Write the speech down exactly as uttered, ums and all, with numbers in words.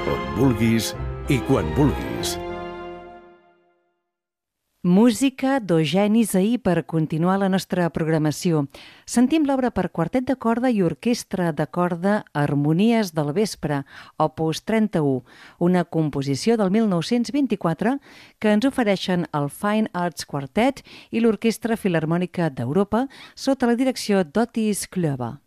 on vulguis i quan vulguis. Música d'Eugeni Zahí per continuar la nostra programació. Sentim l'obra per quartet de corda i orquestra de corda Harmonies del vespre, opus trenta-u, una composició del mil nou-cents vint-i-quatre que ens ofereixen el Fine Arts Quartet i l'Orquestra Filharmònica d'Europa sota la direcció d'Otis Klöver.